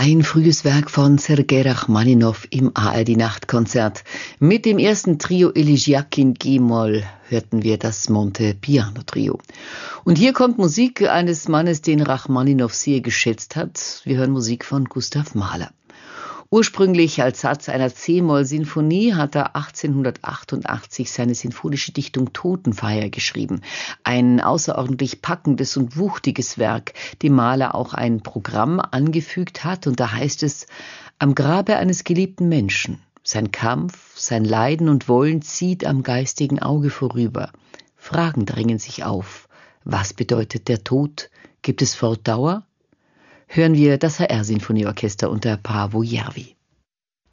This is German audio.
Ein frühes Werk von Sergei Rachmaninow im ARD-Nachtkonzert. Mit dem ersten Trio Elegiac in G-Moll hörten wir das Monte-Piano-Trio. Und hier kommt Musik eines Mannes, den Rachmaninow sehr geschätzt hat. Wir hören Musik von Gustav Mahler. Ursprünglich als Satz einer C-Moll-Sinfonie hat er 1888 seine sinfonische Dichtung Totenfeier geschrieben. Ein außerordentlich packendes und wuchtiges Werk, dem Mahler auch ein Programm angefügt hat. Und da heißt es: Am Grabe eines geliebten Menschen. Sein Kampf, sein Leiden und Wollen zieht am geistigen Auge vorüber. Fragen drängen sich auf. Was bedeutet der Tod? Gibt es Fortdauer? Hören wir das HR-Sinfonieorchester unter Paavo Järvi.